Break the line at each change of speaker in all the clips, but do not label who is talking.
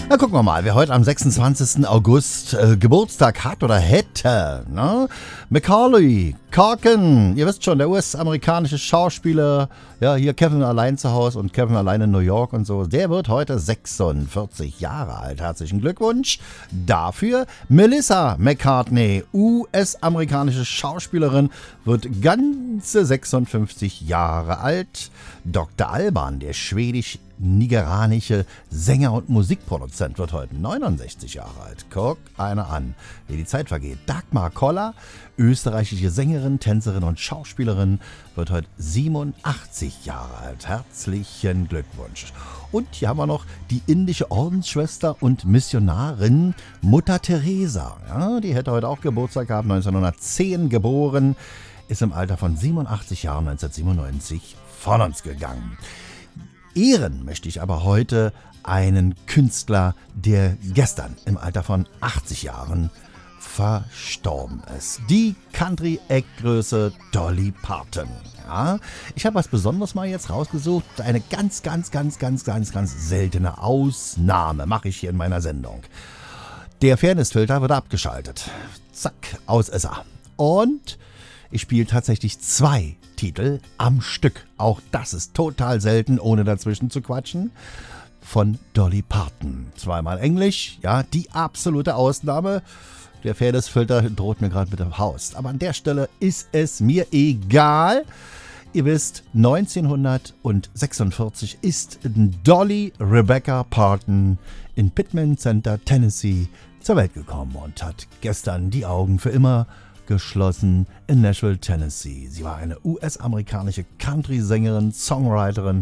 Na, gucken wir mal, wer heute am 26. August Geburtstag hat oder hätte. Ne? Macaulay Culkin, ihr wisst schon, der US-amerikanische Schauspieler, ja, hier Kevin allein zu Hause und Kevin allein in New York und so, der wird heute 46 Jahre alt. Herzlichen Glückwunsch dafür. Melissa McCartney, US-amerikanische Schauspielerin, wird ganze 56 Jahre alt. Dr. Alban, der schwedisch-nigerianische Sänger und Musikproduzent, wird heute 69 Jahre alt. Guck einer an, wie die Zeit vergeht. Dagmar Koller, österreichische Sängerin, Tänzerin und Schauspielerin, wird heute 87 Jahre alt. Herzlichen Glückwunsch. Und hier haben wir noch die indische Ordensschwester und Missionarin Mutter Teresa. Ja, die hätte heute auch Geburtstag gehabt, 1910 geboren, ist im Alter von 87 Jahren 1997 von uns gegangen. Ehren möchte ich aber heute einen Künstler, der gestern im Alter von 80 Jahren verstorben ist. Die Country-Eckgröße Dolly Parton. Ja, ich habe was Besonderes mal jetzt rausgesucht. Eine ganz seltene Ausnahme mache ich hier in meiner Sendung. Der Fairnessfilter wird abgeschaltet. Zack, aus ist er. Und ich spiele tatsächlich 2 Titel am Stück. Auch das ist total selten, ohne dazwischen zu quatschen. Von Dolly Parton. Zweimal Englisch, ja, die absolute Ausnahme. Der Fairnessfilter droht mir gerade mit dem Haus. Aber an der Stelle ist es mir egal. Ihr wisst, 1946 ist Dolly Rebecca Parton in Pittman Center, Tennessee, zur Welt gekommen und hat gestern die Augen für immer geschlossen in Nashville, Tennessee. Sie war eine US-amerikanische Country-Sängerin, Songwriterin,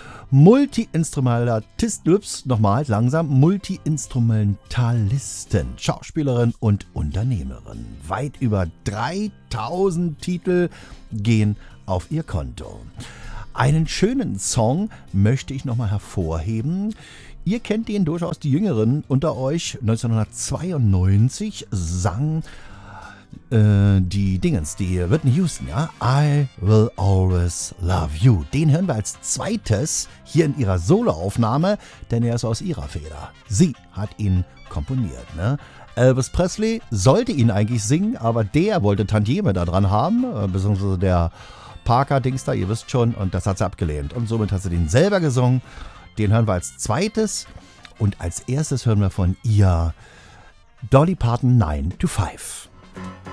Multi-Instrumentalistin, Schauspielerin und Unternehmerin. Weit über 3000 Titel gehen auf ihr Konto. Einen schönen Song möchte ich nochmal hervorheben. Ihr kennt den durchaus, die Jüngeren unter euch. 1992 sang die Whitney Houston, ja, I Will Always Love You. Den hören wir als zweites hier in ihrer Soloaufnahme, denn er ist aus ihrer Feder. Sie hat ihn komponiert, ne? Elvis Presley sollte ihn eigentlich singen, aber der wollte Tantieme da dran haben, beziehungsweise der Parker-Dings da, ihr wisst schon, und das hat sie abgelehnt. Und somit hat sie den selber gesungen. Den hören wir als zweites und als erstes hören wir von ihr Dolly Parton 9 to 5.